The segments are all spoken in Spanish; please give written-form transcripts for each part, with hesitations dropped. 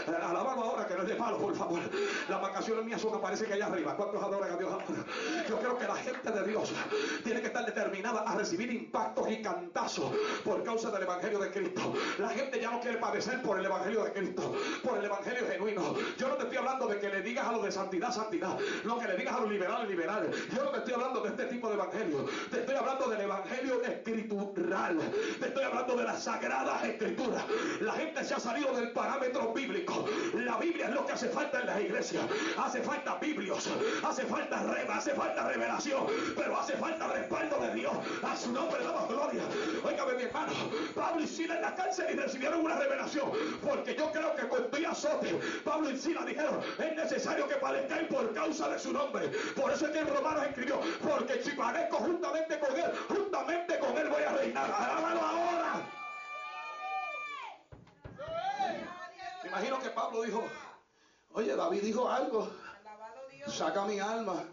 Alábalo ahora, que no es de malo, por favor. Las vacaciones mías son, aparecen allá arriba. ¿Cuántos adoran a Dios? Yo creo que la gente de Dios tiene que estar determinada a recibir impactos y cantazos por causa del Evangelio de Cristo. La gente ya no quiere padecer por el Evangelio de Cristo, por el Evangelio genuino. Yo no te estoy hablando de que le digas a los de santidad, santidad. No, que le digas a los liberales, liberales. Yo no te estoy hablando de este tipo de evangelio. Te estoy hablando del Evangelio escritural. Te estoy hablando de las sagradas escrituras. La gente se ha salido del parámetro bíblico. La Biblia es lo que hace falta en las iglesias. Hace falta biblios, hace falta rema, hace falta revelación, pero hace falta respaldo de Dios. A su nombre le damos gloria. Óigame, mi hermano, Pablo y Silas en la cárcel y recibieron una revelación, porque yo creo que con tu azote, Pablo y Silas dijeron: es necesario que padezcáis por causa de su nombre. Por eso es que en Romanos escribió: porque si padezco juntamente con él voy a reinar. Alábalo ahora. Me imagino que Pablo dijo: oye, David dijo algo, saca mi alma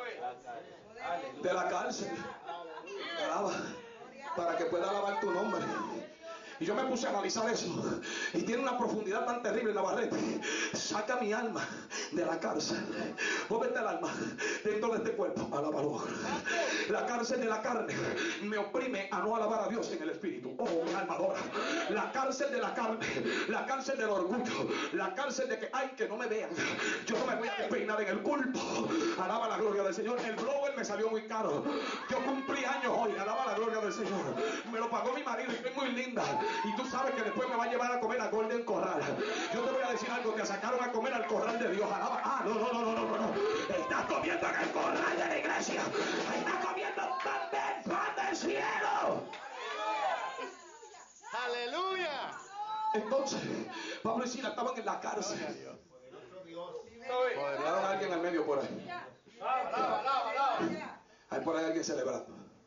de la cárcel, alaba, para que pueda alabar tu nombre. Y yo me puse a analizar eso, y tiene una profundidad tan terrible, Navarrete. Saca mi alma de la cárcel. Móvete el alma dentro de este cuerpo, alábalo. La cárcel de la carne me oprime a no alabar a Dios en el espíritu. Oh, mi alma adora. La cárcel de la carne, la cárcel del orgullo, la cárcel de que ay, que no me vean, yo no me voy a despeinar en el culto. Alaba la gloria del Señor. El blower me salió muy caro. Yo cumplí años hoy. Alaba la gloria del Señor. Me lo pagó mi marido y estoy muy linda. Y tú sabes que después me va a llevar a comer a Golden Corral. Yo te voy a decir algo: te sacaron a comer al corral de Dios. Alaba. Ah, no. Estás comiendo en el corral de la iglesia. Estás comiendo pan del cielo. Aleluya. Entonces, Pablo y Silas estaban en la cárcel. Colocaron a alguien al medio por ahí. Hay por ahí alguien celebrando.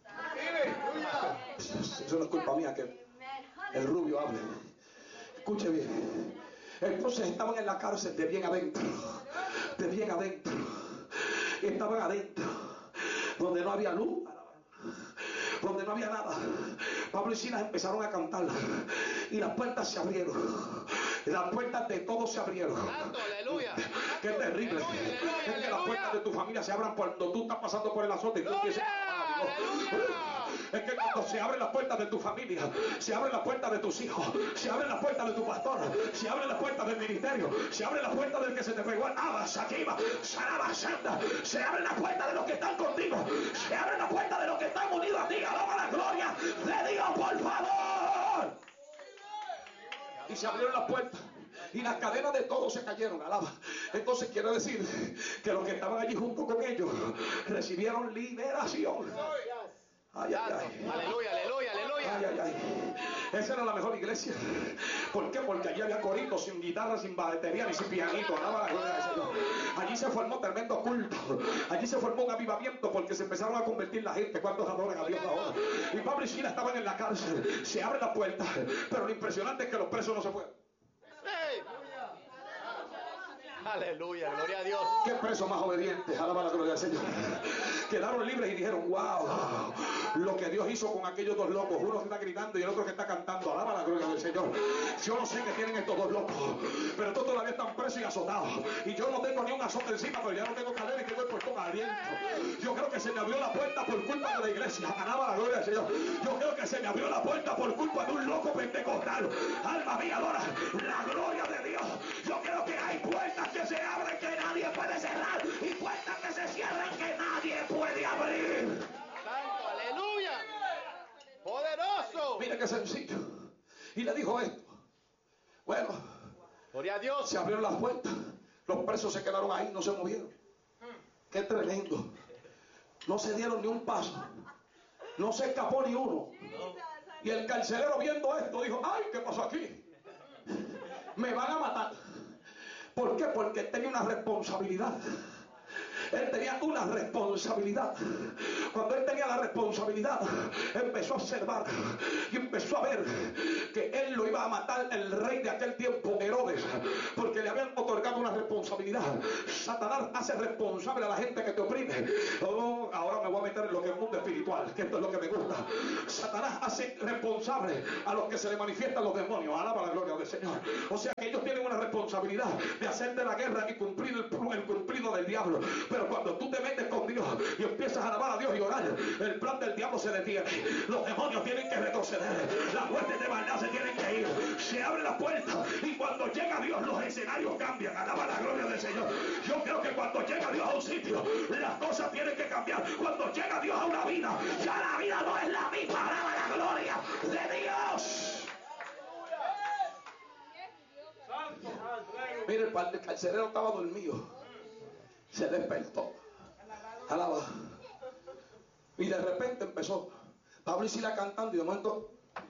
Eso no es culpa mía que el rubio hable. Escuche bien. Entonces estaban en la cárcel de bien adentro. De bien adentro. Estaban adentro, donde no había luz, donde no había nada. Pablo y Silas empezaron a cantar, y las puertas se abrieron. Las puertas de todos se abrieron. Santo, aleluya. Qué terrible. Es que las puertas de tu familia se abran cuando tú estás pasando por el azote y tú empiezas a alabar a Dios. Es que cuando se abren las puertas de tu familia, se abren las puertas de tus hijos, se abren las puertas de tu pastor, se abren las puertas del ministerio, se abren las puertas del que se te pegó al Abasaquiva, Sarabasanda, se abren las puertas de los que están contigo, se abren las puertas de los que están unidos a ti. Alaba la gloria de Dios, por favor. Y se abrieron las puertas y las cadenas de todos se cayeron. Alaba. Entonces quiero decir que los que estaban allí junto con ellos recibieron liberación. Ay, ay, ay. Aleluya, aleluya, aleluya. Ay, ay, ay. Esa era la mejor iglesia. ¿Por qué? Porque allí había coritos, sin guitarra, sin batería, ni sin pianito. Alaba la gloria del Señor. Allí se formó tremendo culto. Allí se formó un avivamiento porque se empezaron a convertir la gente. ¿Cuántos adoran a Dios ahora? Y Pablo y Silas estaban en la cárcel. Se abre la puerta, pero lo impresionante es que los presos no se fueron. ¡Hey! Aleluya, gloria a Dios. Qué presos más obedientes, alaba la gloria del Señor. Quedaron libres y dijeron: wow, lo que Dios hizo con aquellos dos locos. Uno que está gritando y el otro que está cantando. Alaba la gloria del Señor. Yo no sé qué tienen estos dos locos, pero todos todavía están presos y azotados. Y yo no tengo ni un azote encima, pero ya no tengo cadena y tengo el puesto aliento. Yo creo que se me abrió la puerta por culpa de la iglesia. Alaba la gloria del Señor. Yo creo que se me abrió la puerta por culpa de un loco pentecostal. Alma mía, adora la gloria de Dios. Yo creo que hay puertas que se abren que nadie puede cerrar, y puertas que se cierran que nadie puede abrir. Santo, aleluya. Poderoso. Mira qué sencillo. Y le dijo esto. Bueno, gloria a Dios. se abrieron las puertas. Los presos se quedaron ahí, no se movieron. Qué tremendo. No se dieron ni un paso. No se escapó ni uno. Y el carcelero, viendo esto, dijo: ay, ¿qué pasó aquí? Me van a matar. ¿Por qué? Porque él tenía una responsabilidad. Él tenía una responsabilidad. Cuando él tenía la responsabilidad, empezó a observar y empezó a ver que él lo iba a matar el rey de aquel tiempo, Herodes, porque le habían otorgado una responsabilidad. Satanás hace responsable a la gente que te oprime. Oh, ahora me voy a meter en lo que es el mundo espiritual, que esto es lo que me gusta. Satanás hace responsable a los que se le manifiestan los demonios. Alaba la gloria del Señor. O sea que ellos tienen una responsabilidad de hacerte la guerra y cumplir el cumplido del diablo. Pero cuando tú te metes con Dios y empiezas a alabar a Dios y orar, el plan del diablo se detiene. Los demonios tienen que retroceder. Las huestes de maldad se tienen que ir. Se abre la puerta y cuando llega Dios los escenarios cambian. Alaba la gloria del Señor. Yo creo que cuando llega Dios a un sitio, las cosas tienen que cambiar. Cuando llega Dios a una vida, ya la vida no es la misma. Alaba la gloria de Dios. Mire, el carcelero estaba dormido. Se despertó. Alaba. Y de repente empezó Pablo y Silas cantando y de momento,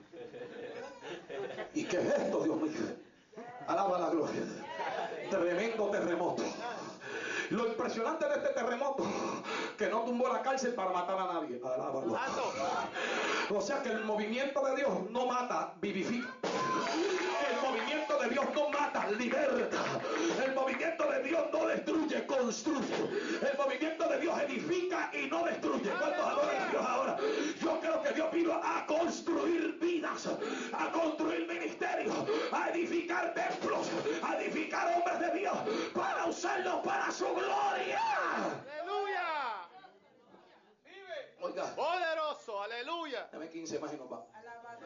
¿y qué es esto, Dios mío? Alaba la gloria. Tremendo terremoto. Lo impresionante de este terremoto, que no tumbó la cárcel para matar a nadie. Alábalo. O sea que el movimiento de Dios no mata, vivifica. El movimiento de Dios no mata, liberta. El movimiento de Dios no destruye, construye. El movimiento de Dios edifica y no destruye. ¿Cuántos adoran a Dios ahora? Yo creo que Dios vino a construir vidas, a construir ministerios, a edificar templos, a edificar hombres de Dios, para usarlos para su gloria. Aleluya. Oiga, Poderoso, aleluya. dame 15 más y nos vamos.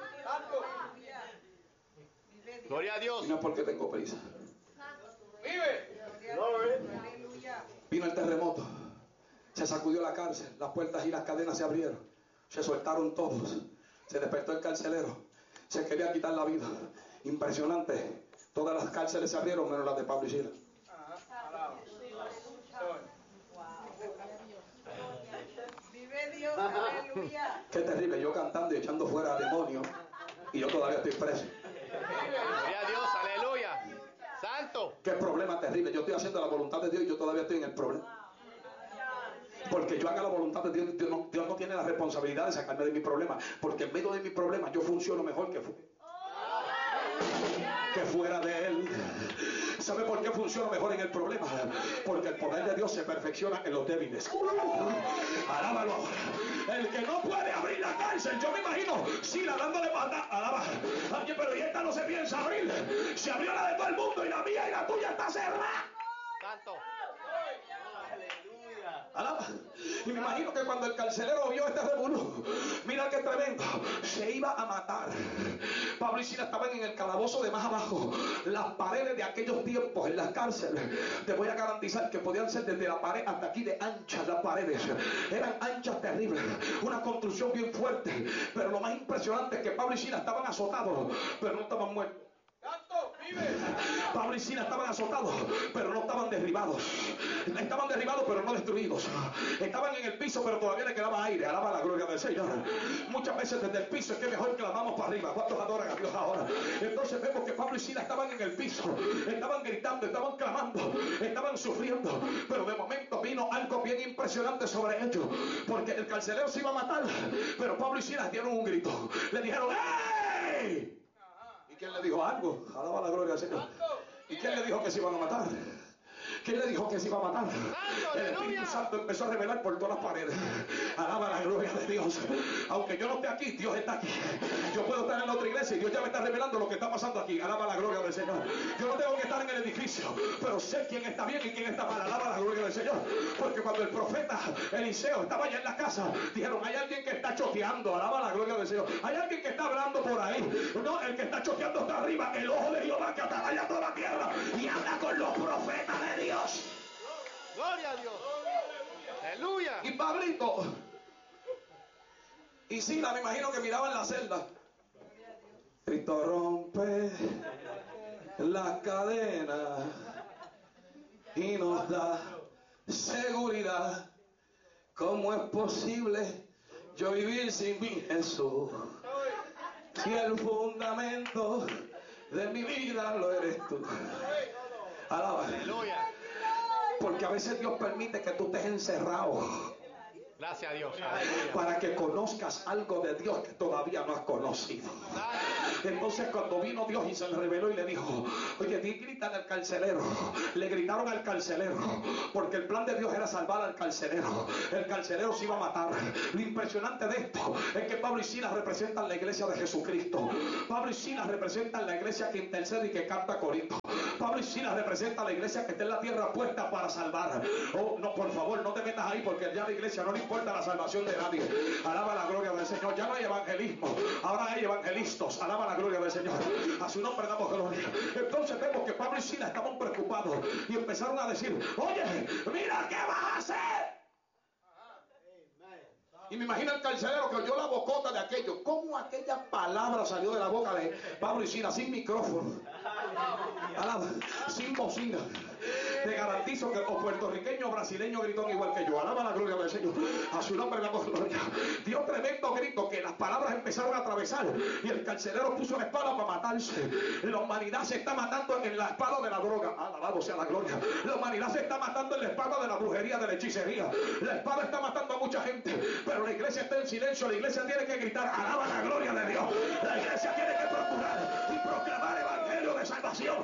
Gloria a Dios. Y no es porque tengo prisa. Vive. Vino el terremoto. Se sacudió la cárcel. Las puertas y las cadenas se abrieron. Se soltaron todos. Se despertó el carcelero. Se quería quitar la vida. Impresionante. Todas las cárceles se abrieron menos las de Pablo y Silas. Vive Dios, aleluya. Qué terrible. Yo cantando y echando fuera a demonios. Y yo todavía estoy preso. Gloria a Dios, aleluya. Santo. Qué problema terrible. Yo estoy haciendo la voluntad de Dios y yo todavía estoy en el problema. Porque yo haga la voluntad de Dios, Dios no tiene la responsabilidad de sacarme de mi problema. Porque en medio de mi problema yo funciono mejor que fuera de Él. ¿Sabe por qué funciona mejor en el problema? Porque el poder de Dios se perfecciona en los débiles. Alábalo ahora. El que no puede abrir la cárcel, yo me imagino, Silas dándole pata, alaba. Oye, pero y esta no se piensa abrir. Se abrió la de todo el mundo y la mía y la tuya está cerrada. Santo. Alaba. Y me imagino que cuando el carcelero vio este revolú, mira qué tremendo, se iba a matar. Pablo y Silas estaban en el calabozo de más abajo. Las paredes de aquellos tiempos en las cárceles, te voy a garantizar que podían ser desde la pared hasta aquí de anchas. Las paredes eran anchas terribles, una construcción bien fuerte. Pero lo más impresionante es que Pablo y Silas estaban azotados, pero no estaban muertos. Pablo y Silas estaban azotados, pero no estaban derribados. Estaban derribados, pero no destruidos. Estaban en el piso, pero todavía le quedaba aire. Alaba la gloria del Señor. Muchas veces desde el piso es que mejor clamamos para arriba. ¿Cuántos adoran a Dios ahora? Entonces vemos que Pablo y Silas estaban en el piso, estaban gritando, estaban clamando, estaban sufriendo. Pero de momento vino algo bien impresionante sobre ellos, porque el carcelero se iba a matar, pero Pablo y Silas dieron un grito. Le dijeron: ¡Ey! ¿Quién le dijo algo? Alaba la gloria del Señor. ¿Y quién le dijo que se iban a matar? ¿Quién le dijo que se iba a matar? El Espíritu Santo empezó a revelar por todas las paredes. Alaba la gloria de Dios. Aunque yo no esté aquí, Dios está aquí. Yo puedo estar en la otra iglesia y Dios ya me está revelando lo que está pasando aquí. Alaba la gloria del Señor. Yo no tengo que estar en el edificio, pero sé quién está bien y quién está mal. Alaba la gloria del Señor. Porque cuando el profeta Eliseo estaba allá en la casa, dijeron: hay alguien que está choteando. Alaba la gloria del Señor. Hay alguien que está hablando por ahí. No, el que está choteando está arriba. El ojo de Jehová que atalaya toda la tierra y habla con los profetas de Dios. Gloria a Dios. Aleluya. Y Pablito y Silas, me imagino que miraban la celda. Cristo rompe las cadenas y nos da seguridad. ¿Cómo es posible yo vivir sin mi Jesús? Si el fundamento de mi vida lo eres tú. Alaba. Aleluya. Porque a veces Dios permite que tú estés encerrado. Gracias a Dios. Para que conozcas algo de Dios que todavía no has conocido. Entonces cuando vino Dios y se le reveló y le dijo, oye, grítale al carcelero. Le gritaron al carcelero, porque el plan de Dios era salvar al carcelero. El carcelero se iba a matar. Lo impresionante de esto es que Pablo y Silas representan la iglesia de Jesucristo. Pablo y Silas representan la iglesia que intercede y que canta corito. Pablo y Silas representan la iglesia que está en la tierra puesta para salvar. Oh, no, por favor, no te metas ahí, porque ya a la iglesia no le importa la salvación de nadie. Alaba la gloria del Señor. Ya no hay evangelismo, ahora hay evangelistas. Alaba la gloria del Señor. A su nombre damos gloria. Entonces vemos que Pablo y Silas estaban preocupados y empezaron a decir, oye, mira qué vas a hacer. Y me imagino el carcelero que oyó la bocota de aquello. ¿Cómo aquella palabra salió de la boca de Pablo y Silas sin micrófono? Alaba, sin bocina. Te garantizo que o puertorriqueño o brasileño gritó igual que yo. Alaba la gloria del Señor. A su nombre damos gloria. Dio tremendo grito que las palabras empezaron a atravesar y el carcelero puso la espada para matarse. La humanidad se está matando en la espada de la droga. Alabado sea la gloria. La humanidad se está matando en la espada de la brujería, de la hechicería. La espada está matando a mucha gente, pero la iglesia está en silencio. La iglesia tiene que gritar, alaba la gloria de Dios. La iglesia tiene que procurar y proclamar evangelio de salvación.